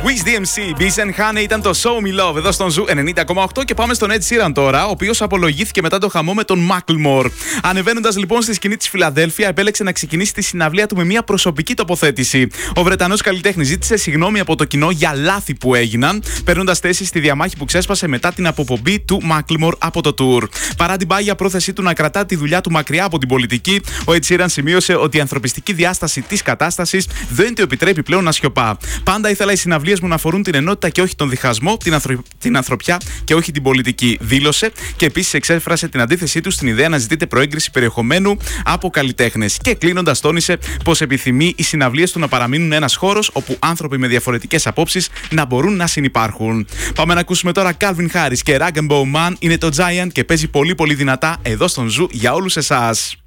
Wiz DMC, Bees and Honey ήταν το Show Me Love εδώ στον Ζου 90,8 και πάμε στον Ed Sheeran τώρα, ο οποίος απολογήθηκε μετά το χαμό με τον Macklemore. Ανεβαίνοντας λοιπόν στη σκηνή της Φιλαδέλφια, επέλεξε να ξεκινήσει τη συναυλία του με μια προσωπική τοποθέτηση. Ο Βρετανός καλλιτέχνης ζήτησε συγγνώμη από το κοινό για λάθη που έγιναν, παίρνοντας θέση στη διαμάχη που ξέσπασε μετά την αποπομπή του Macklemore από το tour. Παρά την πάγια πρόθεσή του να κρατά τη δουλειά του μακριά από την πολιτική, ο Ed Sheeran σημείωσε ότι η ανθρωπιστική διάσταση της κατάστασης δεν του επιτρέπει πλέον να σιωπά. Πάντα ήθελα οι συναυλίες μου να αφορούν την ενότητα και όχι τον διχασμό, την ανθρωπιά και όχι την πολιτική, δήλωσε, και επίσης εξέφρασε την αντίθεσή του στην ιδέα να ζητείται προέγκριση περιεχομένου από καλλιτέχνες. Και κλείνοντας, τόνισε πως επιθυμεί οι συναυλίες του να παραμείνουν ένας χώρος όπου άνθρωποι με διαφορετικές απόψεις να μπορούν να συνυπάρχουν. Πάμε να ακούσουμε τώρα Calvin Harris και Rag & Bone Man, είναι το Giant και παίζει πολύ πολύ δυνατά εδώ στον Ζου για όλους εσάς.